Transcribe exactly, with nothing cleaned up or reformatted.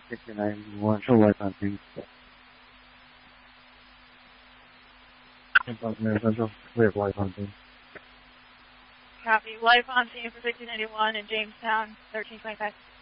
sixteen ninety-one, show life on team. Central, clear life on team. Copy. Life on team for fifteen ninety-one in Jamestown, thirteen twenty-five.